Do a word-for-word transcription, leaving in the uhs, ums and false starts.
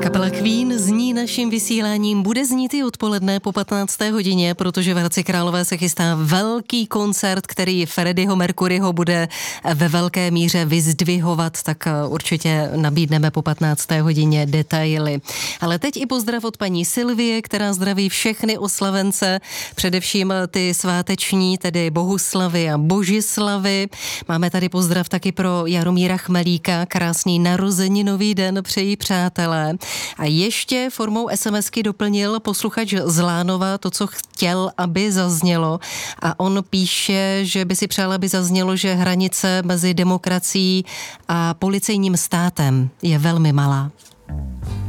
Kapela Queen zní naším vysíláním, bude znít i odpoledne po patnácté hodině, protože v Hradci Králové se chystá velký koncert, který Freddieho Mercuryho bude ve velké míře vyzdvihovat, tak určitě nabídneme po patnácté hodině detaily. Ale teď i pozdrav od paní Silvie, která zdraví všechny oslavence, především ty sváteční, tedy Bohuslavy a Božislavy. Máme tady pozdrav taky pro Jaromíra Chmelíka, krásný narozeninový den přejí přátelé. A ještě formou SMSky doplnil posluchač z Lánova to, co chtěl, aby zaznělo. A on píše, že by si přál, aby zaznělo, že hranice mezi demokracií a policejním státem je velmi malá.